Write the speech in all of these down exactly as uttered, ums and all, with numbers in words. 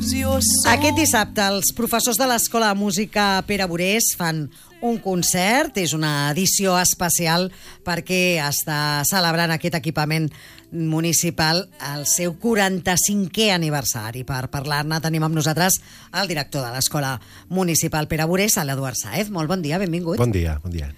your soul. Aquest dissabte els professors de l'Escola de Música Pere Burés fan un concert. És una edició especial perquè està celebrant aquest equipament municipal el seu quaranta-cinquè aniversari. Per parlar-ne tenim amb nosaltres el director de l'Escola Municipal Pere Burés, l'Eduard Sáez. Molt bon dia, benvingut. Bon dia, bon dia.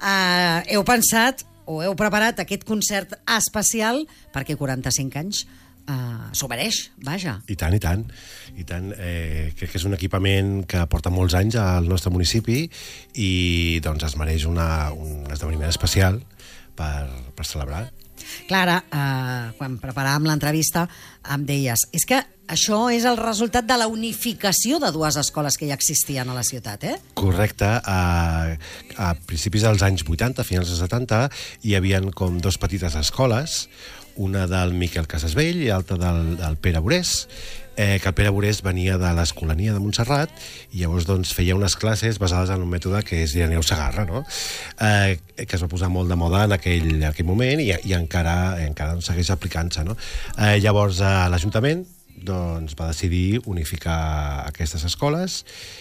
Uh, heu pensat o heu preparat aquest concert especial perquè quaranta-cinc anys Uh, s'ho mereix, vaja. I tant, i tant. I tant. Eh, crec que és un equipament que porta molts anys al nostre municipi i doncs es mereix una, un esdeveniment especial per, per celebrar. Clara, uh, quan preparàvem l'entrevista em deies, és que això és el resultat de la unificació de dues escoles que ja existien a la ciutat, eh? Correcte. A, a principis dels anys vuitanta, finals dels setanta, hi havia com dos petites escoles, una del Miquel Casasvell i l'altra del, del Pere Burés, eh, que el Pere Burés venia de l'Escolania de Montserrat i llavors doncs, feia unes classes basades en un mètode que és Ireneu Segarra, no? eh, que es va posar molt de moda en aquell, en aquell moment i, i encara, encara doncs, segueix aplicant-se. No? Eh, llavors eh, l'Ajuntament doncs, va decidir unificar aquestes escoles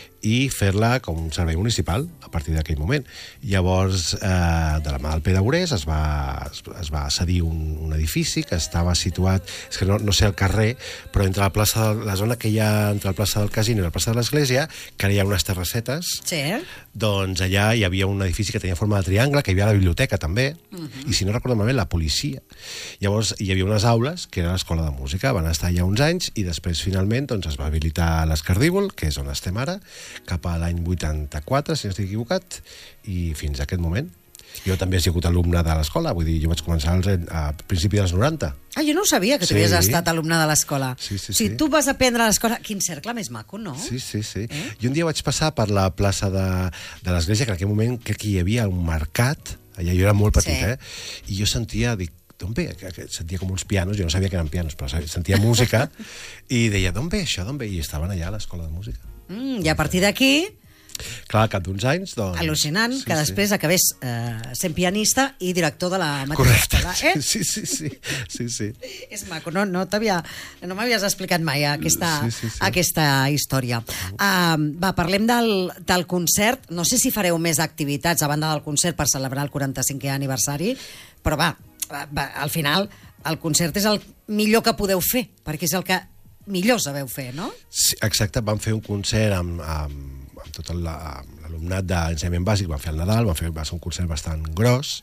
i fer-la com un servei municipal a partir d'aquell moment. Llavors, eh, de la mà del Pere Burés es va, es va cedir un, un edifici que estava situat, és que no, no sé el carrer, però entre la plaça, la zona que hi ha entre la plaça del Casino i la plaça de l'Església, que ara hi ha unes terrassetes, sí. Doncs allà hi havia un edifici que tenia forma de triangle, que hi havia la biblioteca també, uh -huh. i si no recordo malament, la policia. Llavors hi havia unes aules, que era l'escola de música, van estar allà uns anys, i després finalment doncs, es va habilitar l'Escardívol, que és on estem ara, cap a l'any vuitanta-quatre, si no estic equivocat, i fins a aquest moment. Jo també he sigut alumne de l'escola, vull dir, jo vaig començar a principi dels noranta. Ah, jo no ho sabia, que tu sí. havies estat alumne de l'escola. Sí, sí, o sigui, sí. tu vas aprendre a l'escola... Quin cercle més maco, no? Sí, sí, sí. Eh? I un dia vaig passar per la plaça de, de l'Església, que en aquell moment crec que hi havia un mercat, allà jo era molt petit, sí. eh? I jo sentia, dic, d'on ve? Sentia com uns pianos, jo no sabia que eren pianos, però sentia música, i deia, d'on ve això, d'on ve? I estaven allà a l'escola de música. Mm, I a partir d'aquí... Clar, al cap d'uns anys, doncs... Al·lucinant, sí, que després sí. acabés eh, sent pianista i director de la mateixa Correcte. escola, eh? Sí, sí, sí. sí, sí. És maco, no, no t'havia... No m'havies explicat mai aquesta, sí, sí, sí. aquesta història. Uh, va, parlem del, del concert. No sé si fareu més activitats a banda del concert per celebrar el quaranta-cinquè aniversari, però va, va, al final el concert és el millor que podeu fer, perquè és el que millor sabeu fer, no? Sí, exacte, vam fer un concert amb... amb amb tot l'alumnat d'ensenyament bàsic, vam fer el Nadal, vam fer, va ser un concert bastant gros,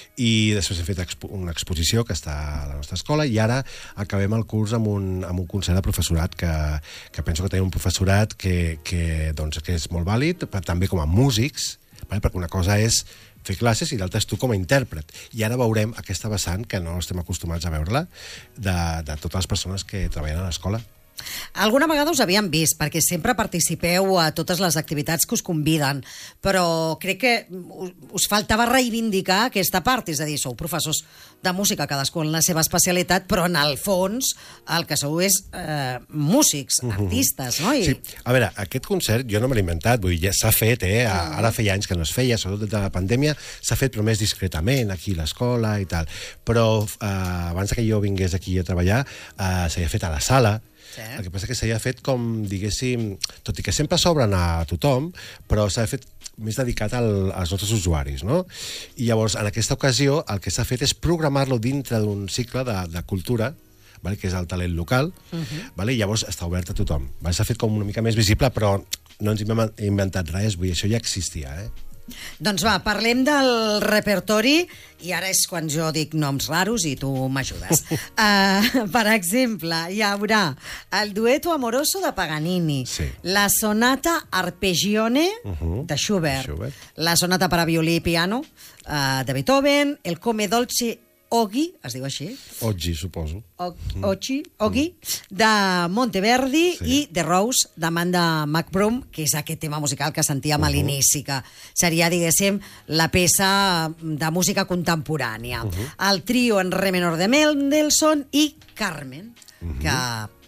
i després hem fet expo una exposició que està a la nostra escola, i ara acabem el curs amb un, amb un concert de professorat que, que penso que tenim un professorat que, que, doncs, que és molt vàlid, però també com a músics, vale? Perquè una cosa és fer classes i l'altra és tu com a intèrpret. I ara veurem aquesta vessant que no estem acostumats a veure-la de, de totes les persones que treballen a l'escola. Alguna vegada us havíem vist, perquè sempre participeu a totes les activitats que us conviden, però crec que us faltava reivindicar aquesta part, és a dir, sou professors de música, cadascú en la seva especialitat, però en el fons el que sou és eh, músics, uh-huh. artistes, no? I... Sí, a veure, aquest concert jo no me l'he inventat, vull dir, ja s'ha fet, eh? Ara feia anys que no es feia, sobretot des de la pandèmia, s'ha fet però més discretament, aquí a l'escola i tal, però eh, abans que jo vingués aquí a treballar, eh, s'havia fet a la sala. Sí. El que passa que s'havia fet com, diguéssim, tot i que sempre s'obren a tothom, però s'ha fet més dedicat al, als nostres usuaris, no? I llavors, en aquesta ocasió, el que s'ha fet és programar-lo dintre d'un cicle de, de cultura, vale? Que és el talent local, uh-huh. vale? I llavors està obert a tothom. Vale? S'ha fet com una mica més visible, però no ens hem inventat res, vull dir, això ja existia, eh? Doncs va, parlem del repertori, i ara és quan jo dic noms raros i tu m'ajudes. uh, per exemple, hi haurà el dueto amoroso de Paganini, sí. la sonata Arpeggione uh-huh. de Schubert, Schubert, la sonata per a violí i piano uh, de Beethoven, el Come Dolce Oggi, es diu així? Oggi, suposo. Oggi, Oggi, de Monteverdi, sí. i The Rose, d'Amanda McBroom, que és aquest tema musical que sentíem uh-huh. a l'inici, que seria, diguéssim, la peça de música contemporània. Uh-huh. El trio en re menor de Mendelssohn i Carmen, uh-huh. que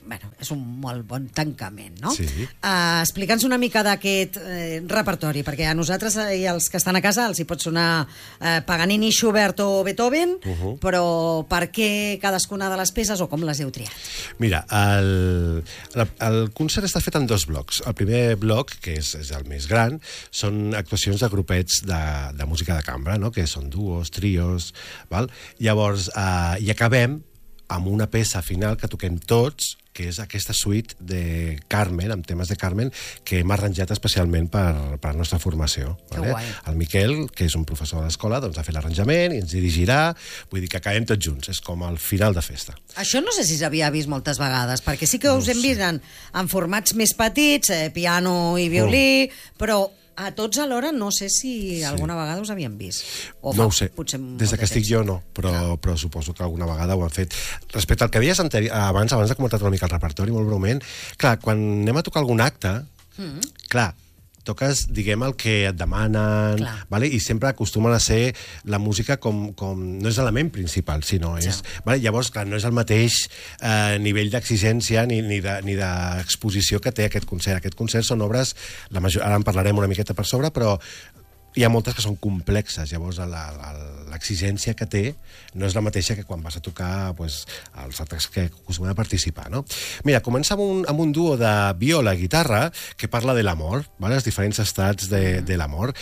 bueno, és un molt bon tancament, no? Sí. Uh, Explica'ns una mica d'aquest eh, repertori, perquè a nosaltres i als que estan a casa els hi pot sonar eh, Paganini, Schubert o Beethoven, uh -huh. però per què cadascuna de les peces o com les heu triat? Mira, el, el, el concert està fet en dos blocs. El primer bloc, que és, és el més gran, són actuacions de grupets de, de música de cambra, no? Que són duos, trios, val? Llavors, eh, i acabem amb una peça final que toquem tots, que és aquesta suite de Carmen, amb temes de Carmen, que hem arranjat especialment per, per la nostra formació. Vale? El Miquel, que és un professor de l'escola, doncs ha fet l'arranjament i ens dirigirà, vull dir que acabem tots junts, és com el final de festa. Això no sé si s'havia vist moltes vegades, perquè sí que us no hem vist en, en formats més petits, eh, piano i violí, mm. però a tots alhora no sé si sí. alguna vegada us havíem vist. O no ho sé, potser des de que estic jo no, però, però suposo que alguna vegada ho han fet. Respecte al que deies anteri- abans, abans de comentar una mica el repertori, molt breument, clar, quan anem a tocar algun acte, mm. clar, toques, diguem, el que et demanen, clar. Vale? I sempre acostumen a ser la música com, com no és l'element principal, sinó és... Ja. Vale? Llavors, clar, no és el mateix eh, nivell d'exigència ni, ni d'exposició de, ni que té aquest concert. Aquest concert són obres, la major, ara en parlarem una miqueta per sobre, però hi ha moltes que són complexes, llavors l'exigència que té no és la mateixa que quan vas a tocar pues, els altres que acostumen a participar, no? Mira, comença amb un, amb un duo de viola i guitarra que parla de l'amor, vale? Els diferents estats de, de l'amor,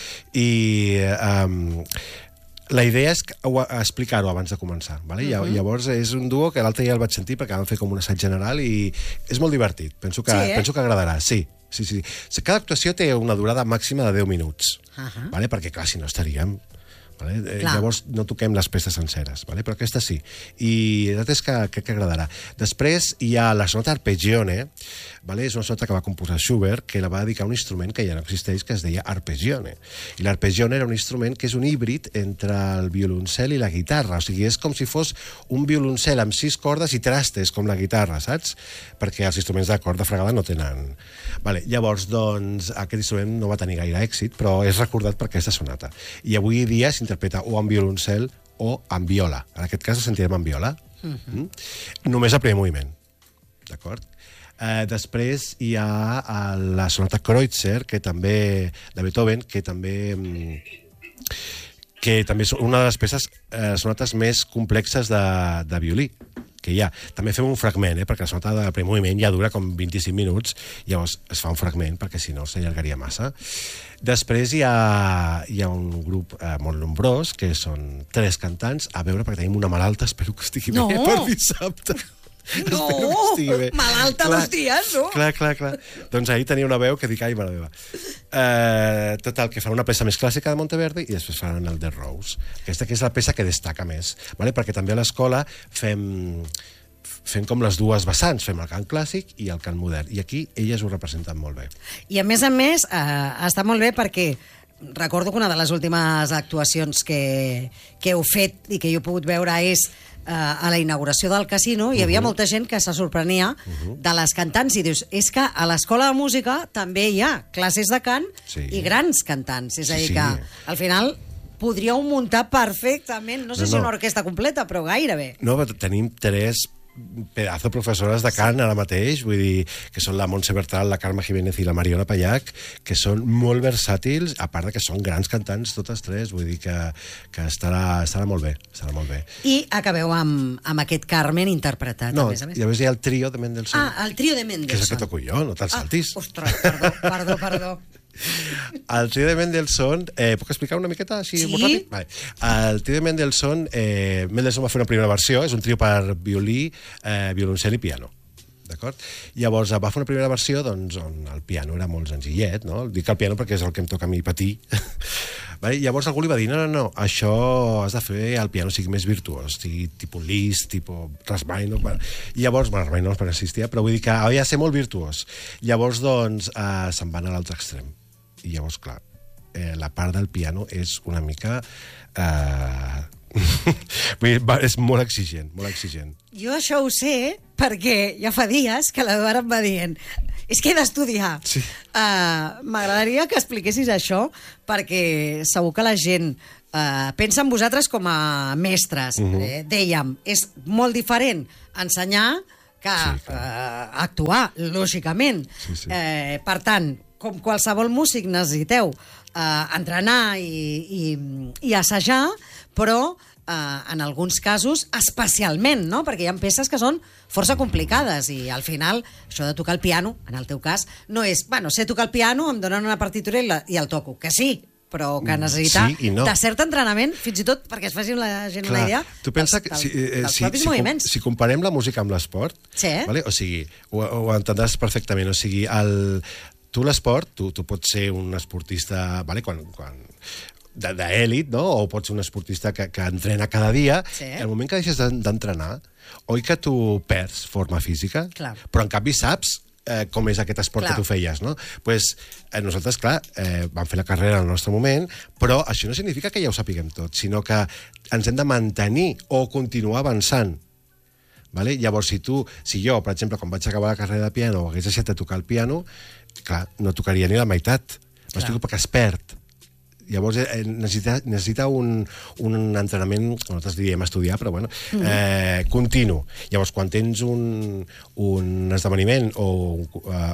i um, la idea és explicar-ho abans de començar, vale? Uh -huh. Llavors és un duo que l'altre dia el vaig sentir perquè vam fer com un assaig general i és molt divertit, penso que, sí, eh? penso que agradarà, sí. Sí, sí. Cada actuació té una durada màxima de deu minuts, uh -huh. vale? Perquè, clar, si no estaríem... Vale? Llavors no toquem les peces senceres, vale? Però aquesta sí. I la veritat és que crec que agradarà. Després hi ha la sonata Arpeggione, vale? És una sonata que va composar Schubert, que la va dedicar a un instrument que ja no existeix, que es deia arpeggione. I l'arpeggione era un instrument que és un híbrid entre el violoncel i la guitarra. O sigui, és com si fos un violoncel amb sis cordes i trastes, com la guitarra, saps? Perquè els instruments de corda fregada no tenen... Vale. Llavors, doncs, aquest instrument no va tenir gaire èxit, però és recordat per aquesta sonata. I avui dia s'interpreta o amb violoncel o amb viola. En aquest cas ho sentirem amb viola. Uh-huh. mm? Només el primer moviment. D'acord? Eh, després hi ha la sonata Kreutzer, que també, de Beethoven, que també... Mm, que també és una de les peces, eh, sonates més complexes de, de violí que hi ha. També fem un fragment, eh, perquè la sonata de primer moviment ja dura com vint-i-cinc minuts, llavors es fa un fragment, perquè si no s'allargaria massa. Després hi ha, hi ha un grup eh, molt nombrós, que són tres cantants, a veure, perquè tenim una malalta, espero que estigui no. bé per dissabte. No, malalta clar, dos dies, no? Clar, clar, clar. Doncs ahir tenia una veu que dic, ai, mare meva. Uh, total, que fan una peça més clàssica de Monteverdi i després fan el de Rose. Aquesta que és la peça que destaca més, vale? Perquè també a l'escola fem, fem com les dues vessants, fem el cant clàssic i el cant modern. I aquí elles ho representen molt bé. I a més a més, eh, està molt bé perquè recordo que una de les últimes actuacions que, que heu fet i que jo he pogut veure és a la inauguració del casino, hi havia uh -huh. molta gent que se sorprenia uh -huh. de les cantants i dius, és que a l'escola de música també hi ha classes de cant sí. i grans cantants, és sí, a dir sí. que al final podríeu muntar perfectament, no sé no, si no. una orquestra completa, però gairebé. No, tenim tres pedazo professores de cant ara mateix, vull dir, que són la Montse Bertral, la Carme Jiménez i la Mariona Pallac, que són molt versàtils, a part de que són grans cantants totes tres, vull dir que, que estarà, estarà molt bé, estarà molt bé. I acabeu amb, amb aquest Carmen interpretat, no, a més a més. I a més hi ha el trio de Mendelssohn. Ah, el trio de Mendelssohn. Que és el que toco jo, no te'l saltis. Ah, ostres, perdó, perdó, perdó. El trio de Mendelssohn, eh, puc explicar una miqueta així sí? molt ràpid? Vale. El trio de Mendelssohn, eh, Mendelssohn va fer una primera versió, és un trio per violí, eh, violoncel i piano. D'acord? Llavors va fer una primera versió doncs, on el piano era molt senzillet, no? Dic el piano perquè és el que em toca a mi patir. Vale? Llavors algú li va dir, no, no, no, això has de fer el piano sigui més virtuós, sigui tipus Liszt, tipus Rachmaninoff. I llavors, bueno, Rachmaninoff no existia, però vull dir que havia de ser molt virtuós. Llavors, doncs, eh, se'n van a l'altre extrem. I llavors, clar, eh, la part del piano és una mica... Eh... és molt exigent, molt exigent. Jo això ho sé perquè ja fa dies que l'Eduard em va dient és que he d'estudiar. Sí. Uh, M'agradaria que expliquessis això perquè segur que la gent uh, pensa en vosaltres com a mestres. Uh -huh. eh, dèiem, és molt diferent ensenyar que sí, eh, actuar, lògicament. Sí, sí. Eh, per tant, com qualsevol músic necessiteu eh, entrenar i, i, i assajar, però Uh, en alguns casos, especialment, no? Perquè hi ha peces que són força complicades i al final, això de tocar el piano, en el teu cas, no és, bueno, sé tocar el piano, em donen una partitura i, la, i el toco, que sí, però que necessita sí no. de cert entrenament, fins i tot perquè es faci la gent Clar, una idea tu pensa dels, que, si, dels, dels si, propis si, moviments. Si comparem la música amb l'esport, sí. vale? O sigui, ho, ho entendràs perfectament, o sigui, el, tu l'esport, tu, tu pots ser un esportista, vale? quan... quan d'èlit, no? O pots ser un esportista que, que entrena cada dia, sí. El moment que deixes d'entrenar, oi que tu perds forma física? Clar. Però en canvi saps eh, com és aquest esport clar. que tu feies, no? Pues, eh, nosaltres, clar, eh, vam fer la carrera en el nostre moment, però això no significa que ja ho sapiguem tot, sinó que ens hem de mantenir o continuar avançant. Vale? Llavors, si tu, si jo, per exemple, quan vaig acabar la carrera de piano hagués deixat de tocar el piano, clar, no tocaria ni la meitat. M'explico perquè es perd. Llavors eh, necessita, necessita un, un entrenament, nosaltres diríem estudiar, però bueno, mm. eh, continu. Llavors, quan tens un, un esdeveniment o, uh,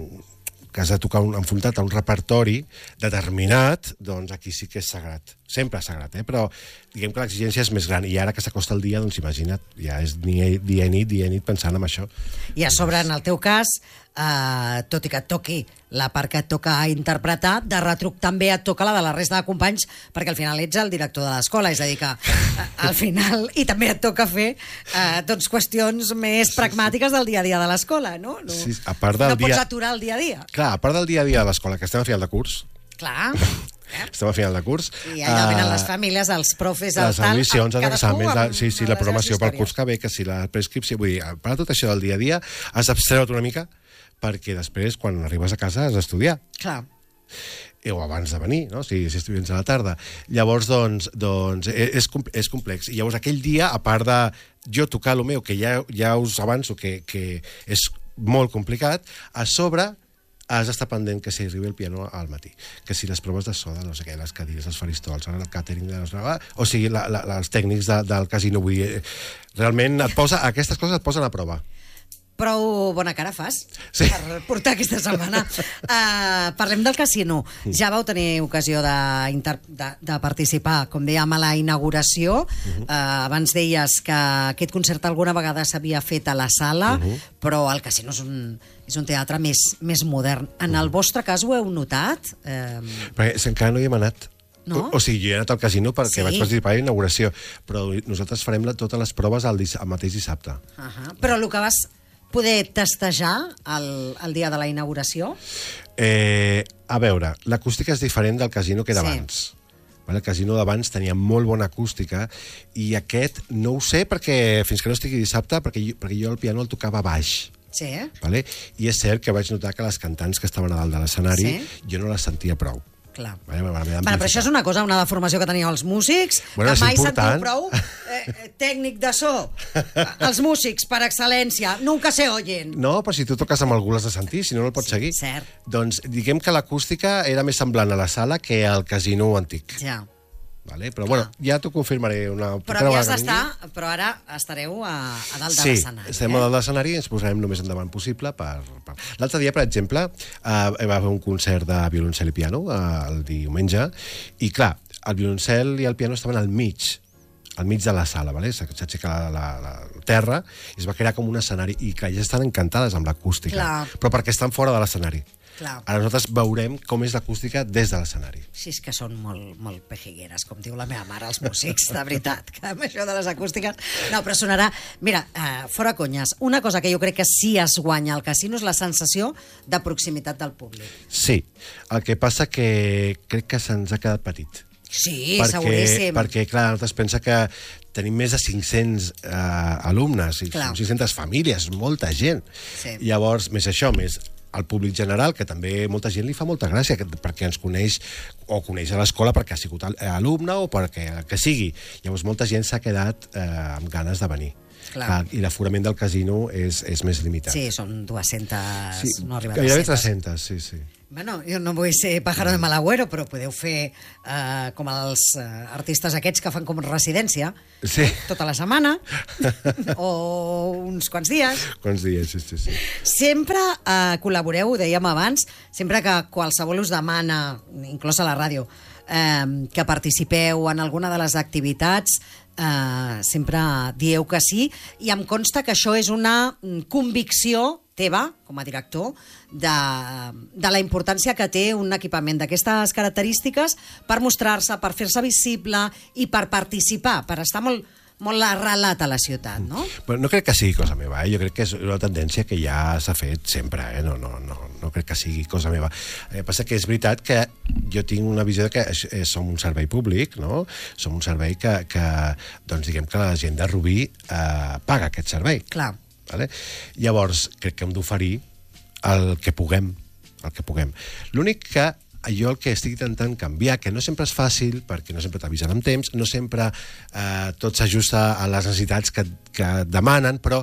o que has de tocar un, enfrontat a un repertori determinat, doncs aquí sí que és sagrat. Sempre és sagrat, eh? Però diguem que l'exigència és més gran. I ara que s'acosta el dia, doncs imagina't, ja és dia i nit, dia i nit pensant en això. I a sobre, en el teu cas, eh, tot i que et toqui la part que et toca interpretar, de retruc també et toca la de la resta de companys, perquè al final ets el director de l'escola, és a dir que eh, al final, i també et toca fer eh, doncs qüestions més sí, pragmàtiques sí. del dia a dia de l'escola, no? No, sí, a part del no pots dia... aturar el dia a dia. Clar, a part del dia a dia de l'escola, que estem a final de curs... Clar... Estem a final de curs. I allà venen les famílies, els profes, el les tal... Les admissions, els exàmens, la, sí, sí, la programació pel curs que ve, que si la prescripció... Vull dir, per tot això del dia a dia, has d'abstreure't una mica perquè després, quan arribes a casa, has d'estudiar. Clar. O abans de venir, no? Si, si estudies a la tarda. Llavors, doncs, doncs és, és complex. I llavors, aquell dia, a part de jo tocar el meu, que ja, ja us avanço que, que és molt complicat, a sobre has d'estar pendent que s'hi arribi el piano al matí, que si les proves de so, de no sé què, les cadires, els faristols, el càtering, de no, o sigui, la, la, els tècnics de, del casino, vull dir, realment et posa, aquestes coses et posen a prova. Prou bona cara fas sí. per portar aquesta setmana. Uh, parlem del casino. Ja vau tenir ocasió de, de, de participar, com dèiem, a la inauguració. Uh, abans deies que aquest concert alguna vegada s'havia fet a la sala, uh -huh. però el casino és un, és un teatre més, més modern. En el vostre cas ho heu notat? Uh... Perquè encara no hi hem anat. No? O, o sigui, jo he anat al casino perquè sí. vaig participar a la inauguració, però nosaltres farem la, totes les proves el, el mateix dissabte. Uh -huh. Però el que vas poder testejar el, el dia de la inauguració? Eh, a veure, l'acústica és diferent del casino que d'abans. Sí. El casino d'abans tenia molt bona acústica i aquest no ho sé perquè fins que no estigui dissabte, perquè jo, perquè jo el piano el tocava baix. Sí. Vale? I és cert que vaig notar que les cantants que estaven a dalt de l'escenari sí. jo no les sentia prou. Clar. Vale, bueno, però això és una cosa, una deformació que teníeu els músics, bueno, que mai important. sentiu prou eh, tècnic de so. Els músics, per excel·lència, nunca se oyen. No, però si tu toques amb algú l'has de sentir, si no, no el pots sí, seguir. Cert. Doncs diguem que l'acústica era més semblant a la sala que al casino antic. Ja. Vale? Però bueno, ja t'ho confirmaré una... Però havies d'estar, però ara estareu a, a dalt de sí, l'escenari. Sí, estem eh? a dalt de l'escenari i ens posarem el més endavant possible. Per, per... L'altre dia, per exemple, eh, va haver un concert de violoncel i piano eh, el diumenge, i clar, el violoncel i el piano estaven al mig, al mig de la sala, vale? S'aixeca la, la, la terra i es va crear com un escenari, i clar, ja estan encantades amb l'acústica, però perquè estan fora de l'escenari. Clar. Ara nosaltres veurem com és l'acústica des de l'escenari. Sí, és que són molt, molt pejigueres, com diu la meva mare, els músics, de veritat, que amb això de les acústiques... No, però sonarà... Mira, uh, fora conyes, una cosa que jo crec que sí es guanya al casino és la sensació de proximitat del públic. Sí, el que passa que crec que se'ns ha quedat petit. Sí, perquè, seguríssim. Perquè, clar, nosaltres pensa que tenim més de cinc-cents eh, alumnes, i cinc-centes famílies, molta gent. Sí. Llavors, més això, més al públic general, que també molta gent li fa molta gràcia, que, perquè ens coneix, o coneix a l'escola perquè ha sigut alumne o perquè que sigui. Llavors, molta gent s'ha quedat eh, amb ganes de venir. Clar. I l'aforament del casino és, és més limitat. Sí, són dues-centes, sí, no arriba a gairebé tres-centes. tres-centes, sí, sí. Bueno, jo no vull ser pájaro de mal agüero, però podeu fer eh, com els eh, artistes aquests que fan com residència, Sí. eh, tota la setmana, o uns quants dies. Quants dies, sí, sí, sí. Sempre eh, col·laboreu, ho dèiem abans, sempre que qualsevol us demana, inclòs a la ràdio, eh, que participeu en alguna de les activitats, eh, sempre dieu que sí, i em consta que això és una mm, convicció teva, com a director, de, de la importància que té un equipament d'aquestes característiques per mostrar-se, per fer-se visible i per participar, per estar molt, molt arrelat a la ciutat, no? Bueno, no crec que sigui cosa meva, eh? Jo crec que és una tendència que ja s'ha fet sempre, eh? no, no, no, no crec que sigui cosa meva. El que passa que és veritat que jo tinc una visió que és, és, som un servei públic, no? Som un servei que, que doncs diguem que la gent de Rubí eh, paga aquest servei. Clar. Vale? Llavors, crec que hem d'oferir el que puguem, el que puguem. L'únic que jo el que estic intentant canviar, que no sempre és fàcil, perquè no sempre t'avisen amb temps, no sempre eh, tot s'ajusta a les necessitats que, que demanen, però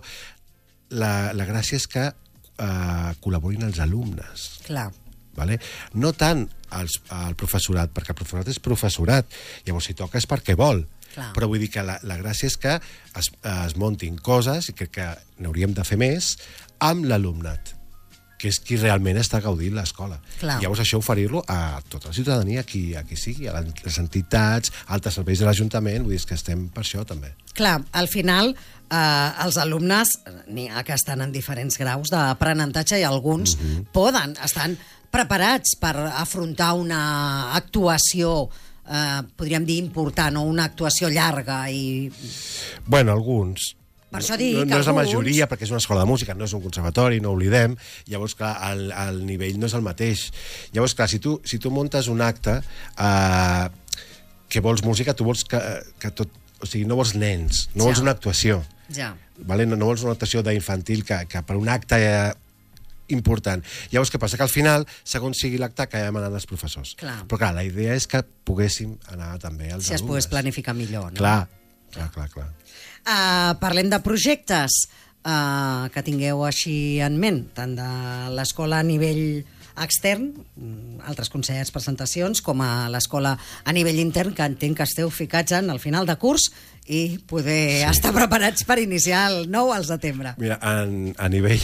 la, la gràcia és que eh, col·laborin els alumnes. Clar. Vale? No tant els, el professorat, perquè el professorat és professorat, llavors si toca és perquè vol. Clar. Però vull dir que la, la gràcia és que es, es muntin coses, i crec que n'hauríem de fer més, amb l'alumnat, que és qui realment està gaudint l'escola. Clar. Llavors això oferir-lo a tota la ciutadania, a qui, a qui sigui, a les entitats, altres serveis de l'Ajuntament, vull dir que estem per això també. Clar, al final eh, els alumnes n'hi ha que estan en diferents graus d'aprenentatge i alguns uh-huh. poden, estan preparats per afrontar una actuació eh, podríem dir important, o una actuació llarga i... Bueno, alguns... Per això dic no, que no és la alguns... majoria, perquè és una escola de música, no és un conservatori, no ho oblidem. Llavors, clar, el, el nivell no és el mateix. Llavors, clar, si tu, si tu muntes un acte eh, que vols música, tu vols que, que tot... O sigui, no vols nens, no Ja. vols una actuació. Ja. Vale? No, no vols una actuació d'infantil que, que per un acte eh, important. Llavors, què passa? Que al final, segons sigui l'acte, acabem anant els professors. Clar. Però, clar, la idea és que poguéssim anar també als Si es alumnes. pogués planificar millor, no? Clar, clar, clar, clar. Uh, parlem de projectes uh, que tingueu així en ment, tant de l'escola a nivell extern, altres concerts, presentacions, com a l'escola a nivell intern, que entenc que esteu ficats en el final de curs i poder sí. estar preparats per iniciar el nou al setembre. Mira, en, a nivell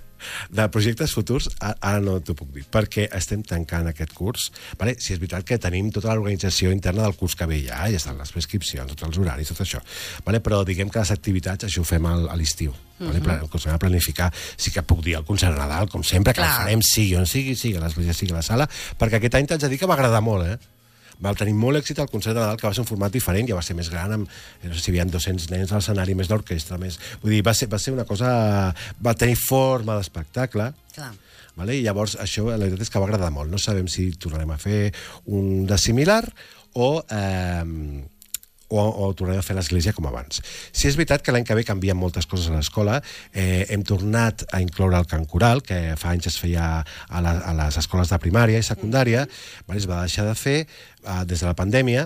de projectes futurs, ara no t'ho puc dir, perquè estem tancant aquest curs. Vale? Si és veritat que tenim tota l'organització interna del curs que ve ja, ja estan les prescripcions, tots els horaris, tot això. Vale? Però diguem que les activitats això ho fem al, a l'estiu. Vale? Uh-huh. El que a planificar, sí que puc dir el concert de Nadal, com sempre, que Clar. el farem, sigui on sigui, sigui a l'església, sigui a la sala, perquè aquest any t'haig de dir que va agradar molt, eh? Va tenir molt èxit el concert de Nadal, que va ser un format diferent, ja va ser més gran, amb, no sé si hi havia dos-cents nens a l'escenari, més l'orquestra, més... Vull dir, va ser, va ser una cosa... Va tenir forma d'espectacle. Clar. Vale? I llavors això, la veritat és que va agradar molt. No sabem si tornarem a fer un de similar o... Eh, o, o tornarem a fer l'església com abans. Si és veritat que l'any que ve canvien moltes coses a l'escola, eh, hem tornat a incloure el cant coral, que fa anys es feia a, la, a les escoles de primària i secundària, vale, es va deixar de fer eh, des de la pandèmia,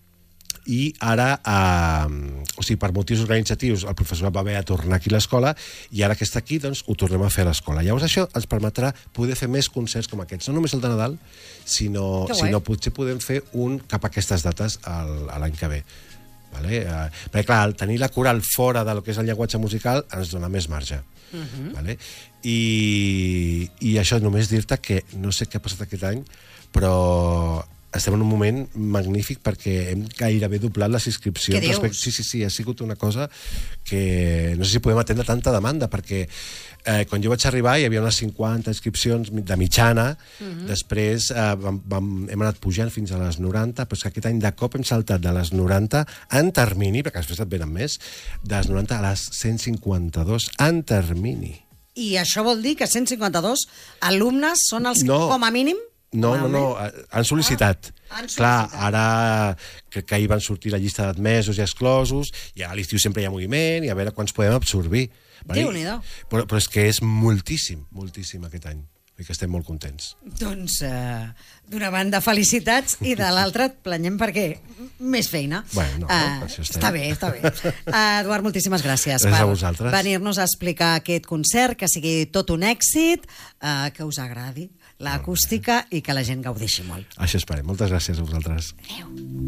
i ara, eh, o sigui, per motius organitzatius, el professorat va haver de tornar aquí a l'escola, i ara que està aquí, doncs, ho tornem a fer a l'escola. Llavors això ens permetrà poder fer més concerts com aquests, no només el de Nadal, sinó, sinó potser podem fer un cap a aquestes dates el, l'any que ve. Vale? Uh, perquè, clar, el tenir la coral fora del que és el llenguatge musical ens dona més marge. Uh-huh. Vale? I, I això només dir-te que no sé què ha passat aquest any, però estem en un moment magnífic perquè hem gairebé doblat les inscripcions. Què dius? Respecte... Sí, sí, sí, ha sigut una cosa que no sé si podem atendre tanta demanda, perquè eh, quan jo vaig arribar hi havia unes cinquanta inscripcions de mitjana, uh-huh. després eh, vam, vam, hem anat pujant fins a les noranta, però és que aquest any de cop hem saltat de les noranta en termini, perquè després et venen més, de les noranta a les cent cinquanta-dos en termini. I això vol dir que cent cinquanta-dos alumnes són els no. que, com a mínim, No, no, no, han sol·licitat. Ah, han sol·licitat. Clar, ara crec que ahir van sortir la llista d'admesos i exclosos, i a l'estiu sempre hi ha moviment, i a veure quants podem absorbir. Vale? Déu-n'hi-do. Però, però és que és moltíssim, moltíssim aquest any. i que estem molt contents. Doncs, eh, d'una banda, felicitats, i de l'altra et planyem perquè més feina. Bueno, no, uh, això estem. Està bé, està bé. Uh, Eduard, moltíssimes gràcies, Gràcies a per vosaltres. venir-nos a explicar aquest concert, que sigui tot un èxit, uh, que us agradi l'acústica i que la gent gaudeixi molt. Això esperem. Moltes gràcies a vosaltres. Adéu.